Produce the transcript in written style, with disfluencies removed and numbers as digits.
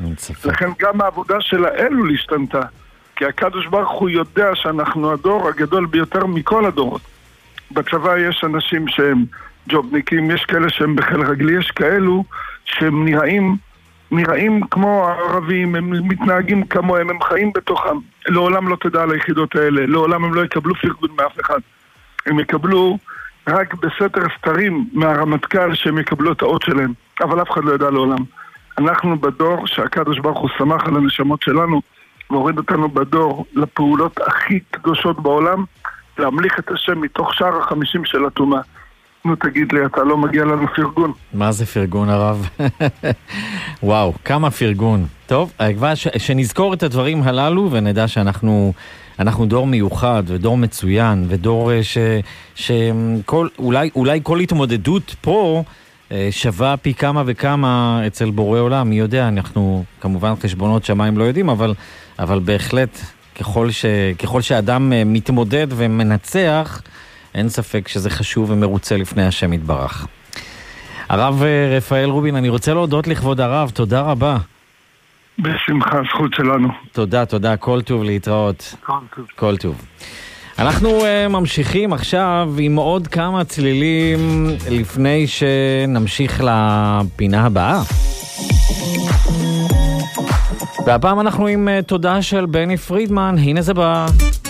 לכן גם העבודה של האלול השתנתה, כי הקדוש ברוך הוא יודע שאנחנו הדור הגדול ביותר מכל הדורות. בצבא יש אנשים שהם ג'ובניקים, יש כאלה שהם בחיל רגלי, יש כאלו שהם נראים כמו הערבים, הם מתנהגים כמוהם, הם חיים בתוכם. לעולם לא תדע על היחידות האלה, לעולם הם לא יקבלו פרגון מאף אחד. הם יקבלו רק בסתר סתרים מהרמטכ"ל שהם יקבלו את האות שלהם, אבל אף אחד לא ידע לעולם. אנחנו בדור שהקדוש ברוך הוא שמח על הנשמות שלנו, והוריד אותנו בדור לפעולות הכי קדושות בעולם, להמליך את השם מתוך שאר 50 של התומה. נו תגיד לי, אתה לא מגיע לנו פרגון. מה זה פרגון הרב? וואו, כמה פרגון. טוב, שנזכור את הדברים הללו ונדע שאנחנו דור מיוחד ודור מצוין ודור אולי כל התמודדות פה שווה פי כמה וכמה אצל בורא עולם. מי יודע, אנחנו כמובן חשבונות שמיים לא יודעים, אבל בהחלט ככל שאדם מתמודד ומנצח, אין ספק שזה חשוב ומרוצה לפני השם יתברך. הרב רפאל רובין, אני רוצה להודות לכבוד הרב, תודה רבה. בשמחה, זכות שלנו. תודה, כל טוב להתראות. כל טוב. אנחנו ממשיכים עכשיו עם עוד כמה צלילים לפני שנמשיך לפינה הבאה. והפעם אנחנו עם תודה של בני פרידמן, הנה זה בא.